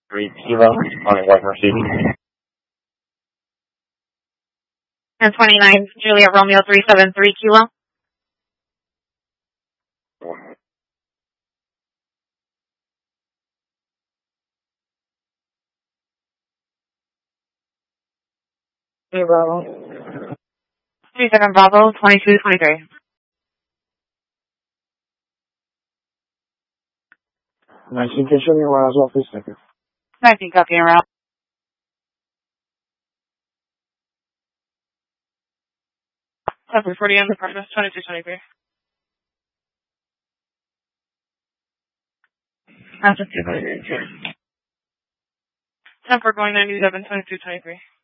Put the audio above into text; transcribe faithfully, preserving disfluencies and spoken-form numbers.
three Kilo, calling White Mercedes. And twenty-nine, Juliet Romeo three seven three Kilo. Hey, Bravo. three seven Bravo, twenty-two twenty-three. nineteen, can you show me around as well, please? Thank you. nineteen, copy and route. Copy forty on the purpose, twenty-two twenty-three. That's just two. ten for going ninety-seven, twenty-two twenty-three.